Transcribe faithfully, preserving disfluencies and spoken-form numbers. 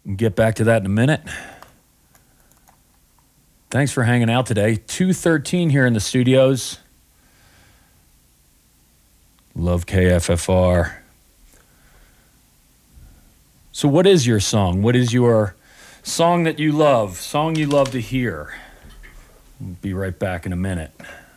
Get back to that in a minute. Thanks for hanging out today. two thirteen here in the studios. Love K F F R. So what is your song? What is your song that you love? Song you love to hear? Be right back in a minute.